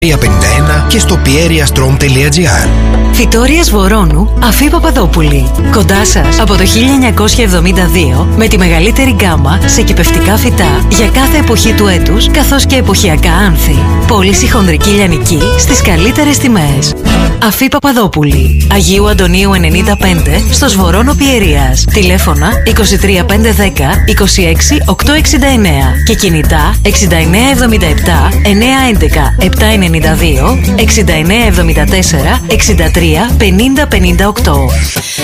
351 και στο pieriastrom.gr. Φυτόριας Βορώνου, Αφή Παπαδόπουλη. Κοντά σας από το 1972 με τη μεγαλύτερη γκάμα σε κυπευτικά φυτά για κάθε εποχή του έτους καθώς και εποχιακά άνθη. Πώληση χονδρική λιανική στις καλύτερες τιμές. Αφή Παπαδόπουλη, Αγίου Αντωνίου 95 στο Βορώνο Πιερίας. Τηλέφωνα 23510 26 869 και κινητά 6977 911 792 6974 63 50 58.